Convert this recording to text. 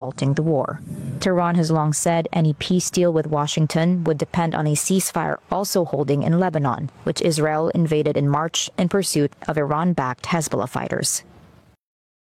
halting the war. Tehran has long said any peace deal with Washington would depend on a ceasefire also holding in Lebanon, which Israel invaded in March in pursuit of Iran-backed Hezbollah fighters.